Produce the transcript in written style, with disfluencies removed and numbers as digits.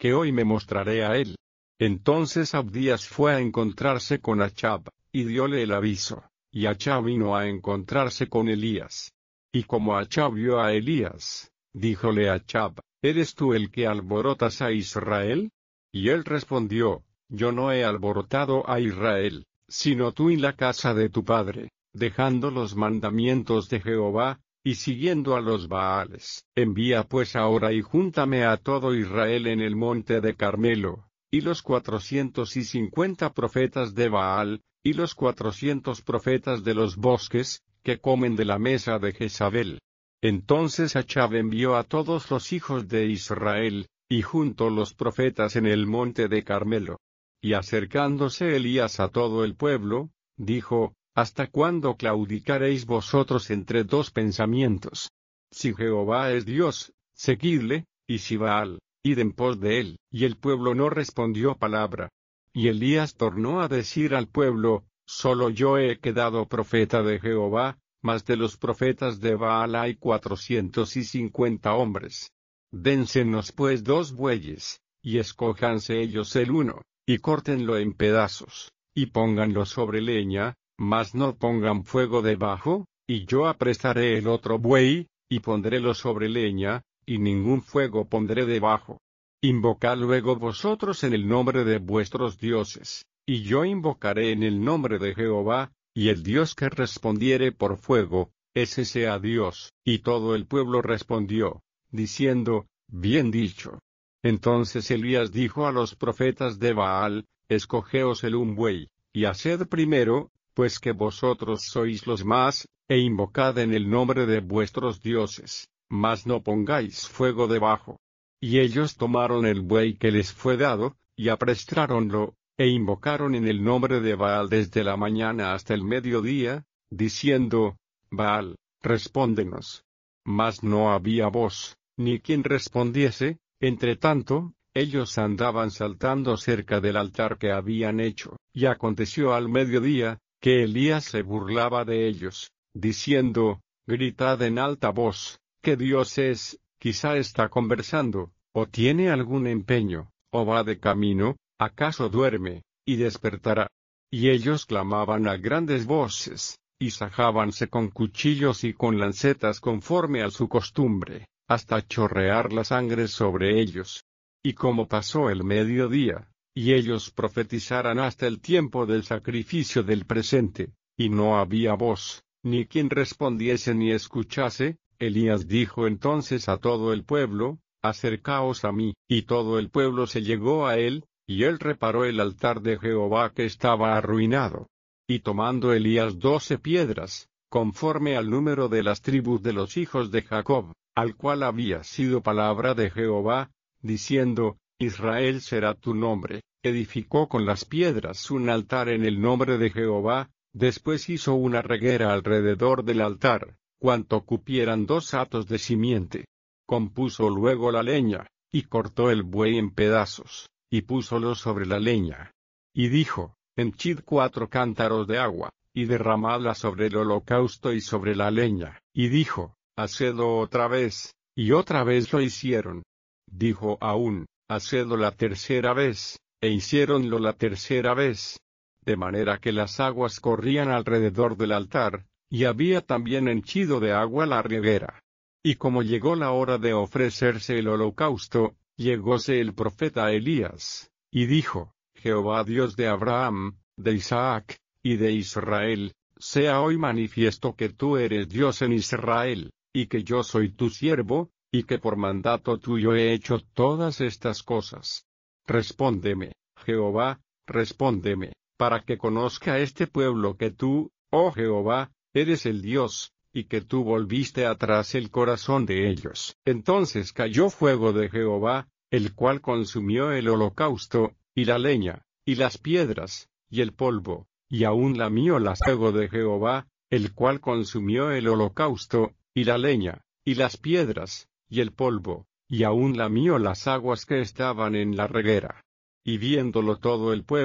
que hoy me mostraré a él. Entonces Abdías fue a encontrarse con Achab, y diole el aviso, y Achab vino a encontrarse con Elías. Y como Achab vio a Elías, díjole Achab, ¿eres tú el que alborotas a Israel? Y él respondió, yo no he alborotado a Israel, sino tú y la casa de tu padre, dejando los mandamientos de Jehová, y siguiendo a los Baales. Envía pues ahora y júntame a todo Israel en el monte de Carmelo, y los 450 profetas de Baal, y los 400 profetas de los bosques, que comen de la mesa de Jezabel. Entonces Achab envió a todos los hijos de Israel, y juntó los profetas en el monte de Carmelo. Y acercándose Elías a todo el pueblo, dijo, ¿hasta cuándo claudicaréis vosotros entre dos pensamientos? Si Jehová es Dios, seguidle, y si Baal, id en pos de él. Y el pueblo no respondió palabra. Y Elías tornó a decir al pueblo, solo yo he quedado profeta de Jehová, mas de los profetas de Baal hay 450 hombres. Dénsenos pues 2 bueyes, y escójanse ellos el uno, y córtenlo en pedazos, y pónganlo sobre leña, mas no pongan fuego debajo, y yo apresaré el otro buey, y pondrélo sobre leña, y ningún fuego pondré debajo. Invocad luego vosotros en el nombre de vuestros dioses, y yo invocaré en el nombre de Jehová, y el Dios que respondiere por fuego, ese sea Dios. Y todo el pueblo respondió, diciendo, bien dicho. Entonces Elías dijo a los profetas de Baal, escogeos el un buey, y haced primero, pues que vosotros sois los más, e invocad en el nombre de vuestros dioses, mas no pongáis fuego debajo. Y ellos tomaron el buey que les fue dado, y aprestáronlo, e invocaron en el nombre de Baal desde la mañana hasta el mediodía, diciendo, Baal, respóndenos. Mas no había voz, ni quien respondiese. Entre tanto, ellos andaban saltando cerca del altar que habían hecho, y aconteció al mediodía, que Elías se burlaba de ellos, diciendo, gritad en alta voz, que Dios es, quizá está conversando, o tiene algún empeño, o va de camino, acaso duerme, y despertará. Y ellos clamaban a grandes voces, y sajábanse con cuchillos y con lancetas conforme a su costumbre, hasta chorrear la sangre sobre ellos. Y como pasó el mediodía, y ellos profetizaran hasta el tiempo del sacrificio del presente, y no había voz, ni quien respondiese ni escuchase, Elías dijo entonces a todo el pueblo, acercaos a mí, y todo el pueblo se llegó a él, y él reparó el altar de Jehová que estaba arruinado. Y tomando Elías 12 piedras, conforme al número de las tribus de los hijos de Jacob, al cual había sido palabra de Jehová, diciendo, Israel será tu nombre, edificó con las piedras un altar en el nombre de Jehová, después hizo una reguera alrededor del altar, cuanto cupieran 2 hatos de simiente. Compuso luego la leña, y cortó el buey en pedazos, y púsolo sobre la leña. Y dijo, henchid 4 cántaros de agua, y derramadla sobre el holocausto y sobre la leña. Y dijo, hacedlo otra vez, y otra vez lo hicieron. Dijo aún, hacedlo la tercera vez, e hiciéronlo la tercera vez. De manera que las aguas corrían alrededor del altar, y había también henchido de agua la reguera. Y como llegó la hora de ofrecerse el holocausto, llegóse el profeta Elías, y dijo, Jehová Dios de Abraham, de Isaac, y de Israel, sea hoy manifiesto que tú eres Dios en Israel, y que yo soy tu siervo, y que por mandato tuyo he hecho todas estas cosas. Respóndeme, Jehová, respóndeme, para que conozca este pueblo que tú, oh Jehová, eres el Dios, y que tú volviste atrás el corazón de ellos. Entonces cayó fuego de Jehová, el cual consumió el holocausto, y la leña, y las piedras, y el polvo, y aún lamió el fuego de Jehová, el cual consumió el holocausto, y la leña, y las piedras, y el polvo, y aún lamió las aguas que estaban en la reguera. Y viéndolo todo el pueblo,